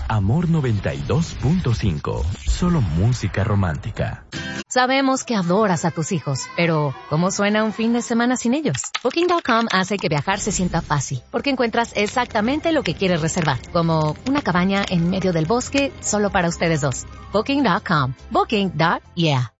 Amor 92.5. Solo música romántica. Sabemos que adoras a tus hijos, pero ¿cómo suena un fin de semana sin ellos? Booking.com hace que viajar se sienta fácil, porque encuentras exactamente lo que quieres reservar, como una cabaña en medio del bosque solo para ustedes dos. Booking.com. Booking.yeah.